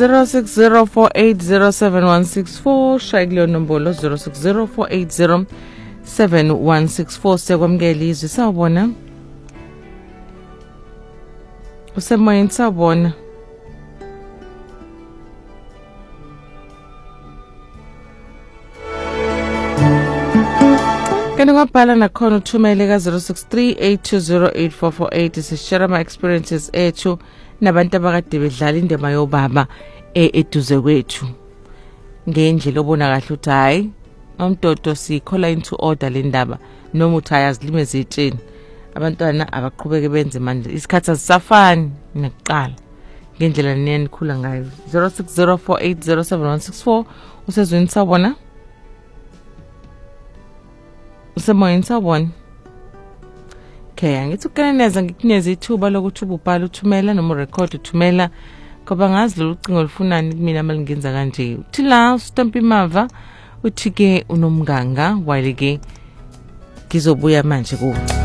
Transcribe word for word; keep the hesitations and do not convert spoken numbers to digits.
zero six zero four eight zero seven one six four shaya kuleyo nombolo zero six zero four eight zero seven one six four. Sekwamukela izwi. Sawubona. Usemoyeni. Sawubona. Kena ngabhala nakhona uthumele ka zero six three eight two zero eight four four eight sishare my experiences ethu nabantu abakade bedlala indima yobaba eduze kwethu ngendlela obona kahle uthi hayi umdodo sikhola into order le ndaba noma uthi ayazilime zetsheni abantwana abaqhubeke benze manje isikhathi asisafani nekuqala ngendlela nenikhula ngayo. Zero six zero four eight zero seven one six four. Usezweni. Sawubona. Usemoyeni. Sawubona. Okay, angithi ukaneza ngikunikeza ithuba lokuthi ububhala uthumela noma record uthumela ngoba ngazi lo ucingo olufunani kumina malingenza kanje. Uthi la stamp imava uthi ke unomnganga wale ke ngizobuya manje kuwe.